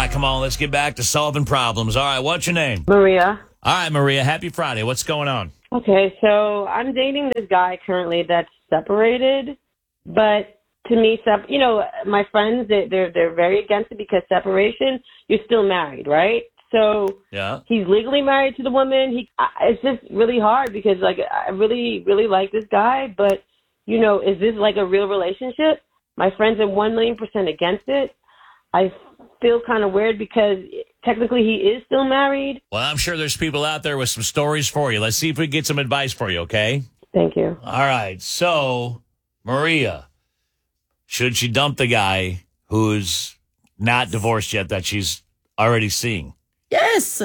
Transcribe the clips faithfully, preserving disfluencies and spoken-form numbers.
right, come on. Let's get back to solving problems. All right, what's your name? Maria. All right, Maria. Happy Friday. What's going on? Okay, so I'm dating this guy currently that's separated, but to me, sep- you know, my friends, they, they're they're very against it because separation, you're still married, right? So Yeah. he's legally married to the woman. He, I, it's just really hard because, like, I really, really like this guy, but, you know, is this like a real relationship? My friends are one million percent against it. I feel kind of weird because technically he is still married. Well, I'm sure there's people out there with some stories for you. Let's see if we can get some advice for you, okay? Thank you. All right. So, Maria, should she dump the guy who's not divorced yet that she's already seeing? Yes.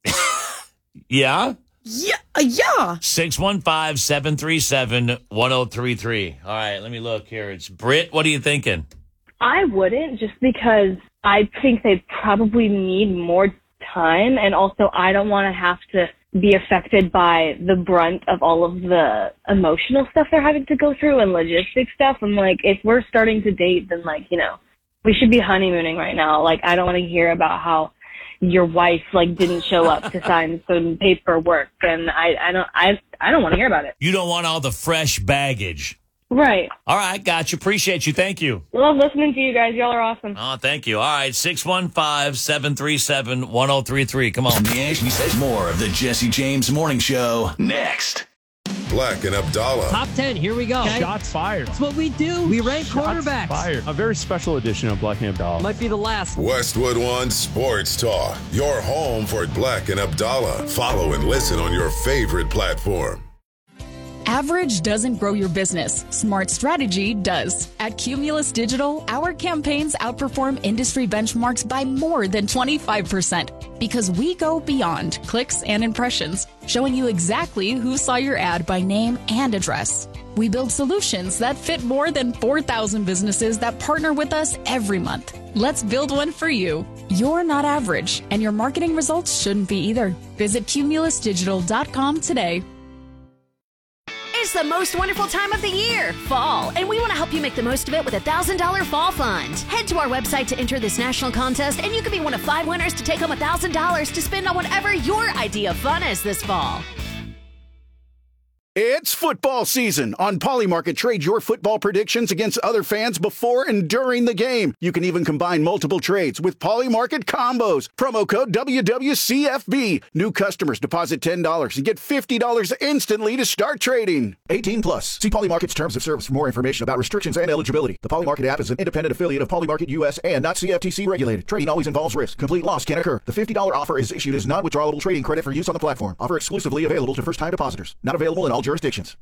Yeah? Yeah. Yeah. six one five, seven three seven, one oh three three. All right, let me look here. It's Britt. What are you thinking? I wouldn't, just because I think they probably need more time, and also I don't want to have to be affected by the brunt of all of the emotional stuff they're having to go through and logistic stuff. I'm like, if we're starting to date, then, like, you know, we should be honeymooning right now. Like, I don't want to hear about how your wife, like, didn't show up to sign some paperwork, and I, I don't, I, I don't want to hear about it. You don't want all the fresh baggage. Right. All right, got you. Appreciate you. Thank you. Love listening to you guys. Y'all are awesome. Oh, thank you. All right, six one five, seven three seven, one oh three three. Come on. She says more of the Jesse James Morning Show next. Black and Abdallah. Top ten, here we go. Okay. Shots fired. That's what we do. We rank Shots quarterbacks. fired. A very special edition of Black and Abdallah. Might be the last. Westwood One Sports Talk. Your home for Black and Abdallah. Follow and listen on your favorite platform. Average doesn't grow your business. Smart strategy does. At Cumulus Digital, our campaigns outperform industry benchmarks by more than twenty-five percent because we go beyond clicks and impressions, showing you exactly who saw your ad by name and address. We build solutions that fit more than four thousand businesses that partner with us every month. Let's build one for you. You're not average, and your marketing results shouldn't be either. Visit cumulus digital dot com today. It's the most wonderful time of the year, fall, and we want to help you make the most of it with a one thousand dollars Fall Fund. Head to our website to enter this national contest, and you could be one of five winners to take home one thousand dollars to spend on whatever your idea of fun is this fall. It's football season. On Polymarket, trade your football predictions against other fans before and during the game. You can even combine multiple trades with Polymarket combos. Promo code W W C F B. New customers deposit ten dollars and get fifty dollars instantly to start trading. eighteen plus. See Polymarket's terms of service for more information about restrictions and eligibility. The Polymarket app is an independent affiliate of Polymarket U S and not C F T C regulated. Trading always involves risk. Complete loss can occur. The fifty dollars offer is issued as non-withdrawable trading credit for use on the platform. Offer exclusively available to first-time depositors. Not available in all jurisdictions.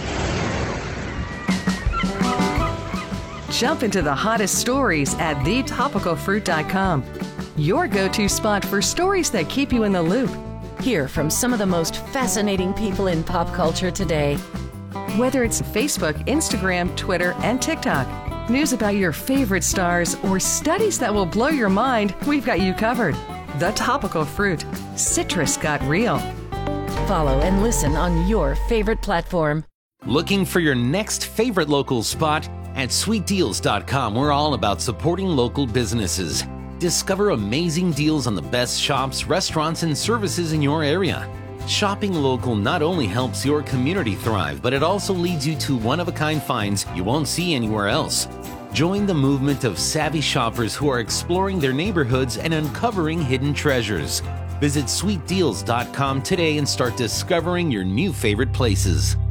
Jump into the hottest stories at the topical fruit dot com. Your go-to spot for stories that keep you in the loop. Hear from some of the most fascinating people in pop culture today. Whether it's Facebook, Instagram, Twitter, and TikTok, news about your favorite stars, or studies that will blow your mind, we've got you covered. The Topical Fruit. Citrus got real. Follow and listen on your favorite platform. Looking for your next favorite local spot? At sweet deals dot com, we're all about supporting local businesses. Discover amazing deals on the best shops, restaurants, and services in your area. Shopping local not only helps your community thrive, but it also leads you to one-of-a-kind finds you won't see anywhere else. Join the movement of savvy shoppers who are exploring their neighborhoods and uncovering hidden treasures. Visit sweet deals dot com today and start discovering your new favorite places.